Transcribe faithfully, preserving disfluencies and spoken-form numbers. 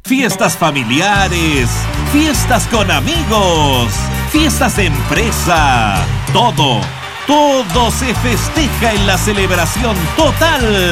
fiestas familiares, fiestas con amigos, fiestas de empresa. Todo, todo se festeja en la celebración total